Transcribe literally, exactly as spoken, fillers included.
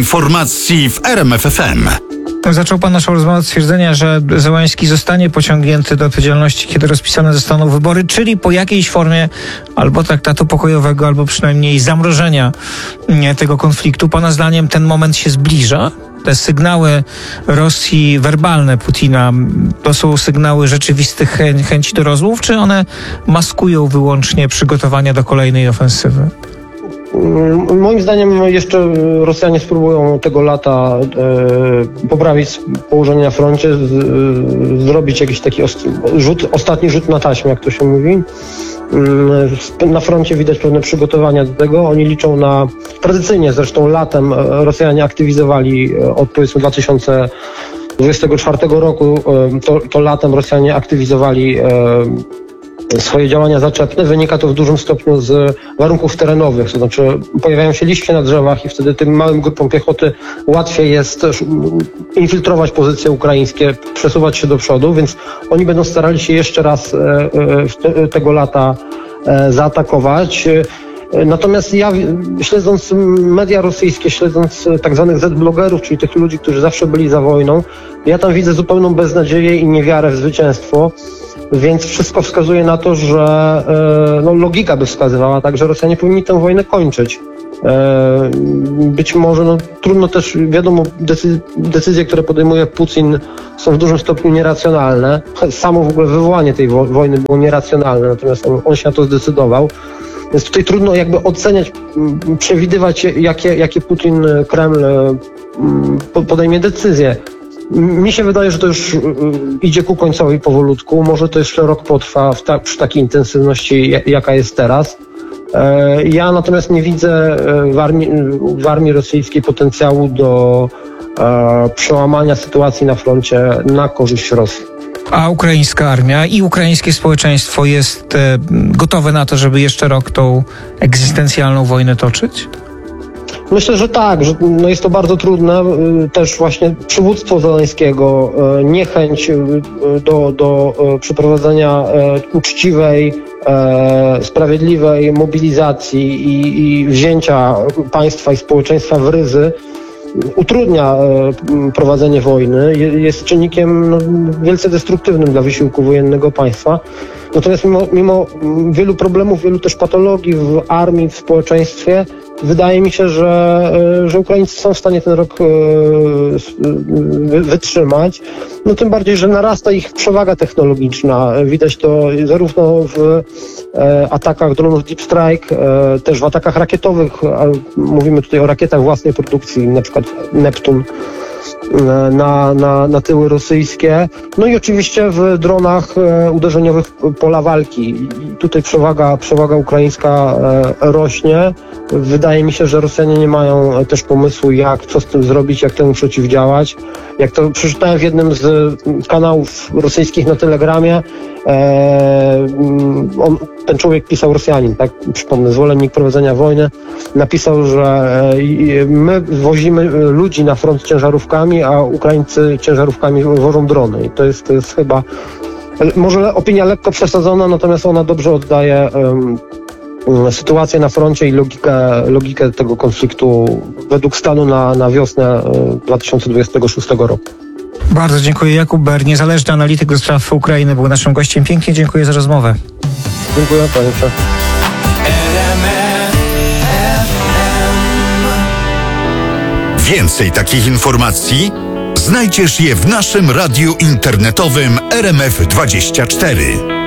Informacji w R M F F M. Zaczął pan naszą rozmowę od stwierdzenia, że Zełenski zostanie pociągnięty do odpowiedzialności, kiedy rozpisane zostaną wybory, czyli po jakiejś formie albo traktatu pokojowego, albo przynajmniej zamrożenia tego konfliktu. Pana zdaniem ten moment się zbliża? Te sygnały Rosji werbalne Putina to są sygnały rzeczywistych chę- chęci do rozmów, czy one maskują wyłącznie przygotowania do kolejnej ofensywy? Moim zdaniem jeszcze Rosjanie spróbują tego lata e, poprawić położenie na froncie, z, e, zrobić jakiś taki ost- rzut, ostatni rzut na taśmę, jak to się mówi. E, na froncie widać pewne przygotowania do tego. Oni liczą na, tradycyjnie zresztą latem Rosjanie aktywizowali od powiedzmy dwa tysiące dwudziestego czwartego roku, e, to, to latem Rosjanie aktywizowali e, swoje działania zaczepne. Wynika to w dużym stopniu z warunków terenowych, to znaczy pojawiają się liście na drzewach i wtedy tym małym grupom piechoty łatwiej jest infiltrować pozycje ukraińskie, przesuwać się do przodu, więc oni będą starali się jeszcze raz tego lata zaatakować. Natomiast ja, śledząc media rosyjskie, śledząc tak zwanych Z-blogerów, czyli tych ludzi, którzy zawsze byli za wojną, ja tam widzę zupełną beznadzieję i niewiarę w zwycięstwo, więc wszystko wskazuje na to, że no, logika by wskazywała tak, że Rosjanie powinni tę wojnę kończyć. Być może, no trudno też, wiadomo, decyzje, decyzje, które podejmuje Putin, są w dużym stopniu nieracjonalne. Samo w ogóle wywołanie tej wo- wojny było nieracjonalne, natomiast on, on się na to zdecydował. Więc tutaj trudno jakby oceniać, przewidywać, jakie, jakie Putin, Kreml podejmie decyzje. Mi się wydaje, że to już idzie ku końcowi powolutku. Może to jeszcze rok potrwa w ta, przy takiej intensywności, jaka jest teraz. Ja natomiast nie widzę w armii, w armii rosyjskiej potencjału do e, przełamania sytuacji na froncie na korzyść Rosji. A ukraińska armia i ukraińskie społeczeństwo jest e, gotowe na to, żeby jeszcze rok tą egzystencjalną wojnę toczyć? Myślę, że tak, że no jest to bardzo trudne. Też właśnie przywództwo Zełenskiego, niechęć do, do przeprowadzenia uczciwej, sprawiedliwej mobilizacji i, i wzięcia państwa i społeczeństwa w ryzy utrudnia prowadzenie wojny, jest czynnikiem no, wielce destruktywnym dla wysiłku wojennego państwa. Natomiast mimo, mimo wielu problemów, wielu też patologii w armii, w społeczeństwie, wydaje mi się, że, że Ukraińcy są w stanie ten rok wytrzymać. No tym bardziej, że narasta ich przewaga technologiczna. Widać to zarówno w atakach dronów Deep Strike, też w atakach rakietowych. Mówimy tutaj o rakietach własnej produkcji, na przykład Neptun na, na, na tyły rosyjskie. No i oczywiście w dronach uderzeniowych pola walki. I tutaj przewaga, przewaga ukraińska rośnie. Wydaje mi się, że Rosjanie nie mają też pomysłu, jak, co z tym zrobić, jak temu przeciwdziałać. Jak to przeczytałem w jednym z kanałów rosyjskich na Telegramie, e, on, ten człowiek pisał, Rosjanin, tak, przypomnę, zwolennik prowadzenia wojny, napisał, że e, my wozimy ludzi na front ciężarówkami, a Ukraińcy ciężarówkami wożą drony. I to jest, to jest chyba, może opinia lekko przesadzona, natomiast ona dobrze oddaje um, sytuację na froncie i logikę, logikę tego konfliktu według stanu na, na wiosnę dwa tysiące dwudziestego szóstego roku. Bardzo dziękuję. Jakub Ber, niezależny analityk do spraw Ukrainy, był naszym gościem. Pięknie dziękuję za rozmowę. Dziękuję, panie przewodniczący. Więcej takich informacji znajdziesz je w naszym radiu internetowym R M F dwadzieścia cztery.